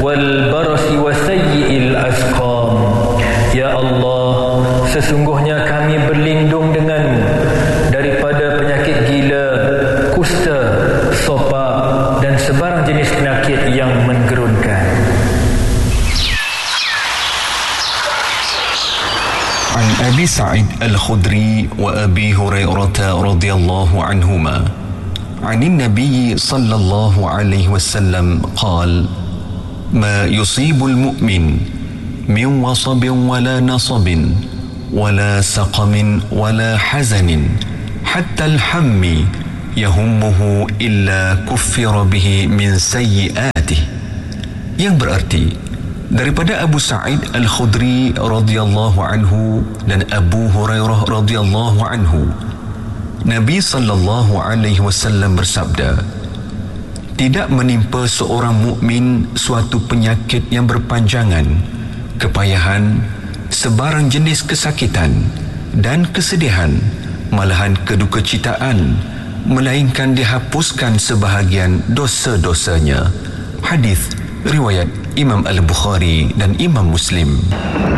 والبرص وسيء الأسقام. Ya Allah, sesungguhnya kami berlindung denganmu daripada penyakit gila, kusta, sopak dan sebarang jenis penyakit yang menggerunkan. عن أبي سعيد الخدري وأبي هريرة رضي الله عنهما عن النبي صلى الله عليه وسلم قال: ما يصيب المؤمن من وصب ولا نصب ولا سقم ولا حزن حتى الحم يهمه إلا كفر به من سيئاته. Yang berarti daripada Abu Sa'id Al-Khudri radhiyallahu anhu dan Abu Hurairah radhiyallahu anhu, Nabi sallallahu alaihi wasallam bersabda, tidak menimpa seorang mukmin suatu penyakit yang berpanjangan, kepayahan, sebarang jenis kesakitan dan kesedihan, malahan kedukecitaan, melainkan dihapuskan sebahagian dosa-dosanya. Hadis riwayat Imam Al-Bukhari dan Imam Muslim.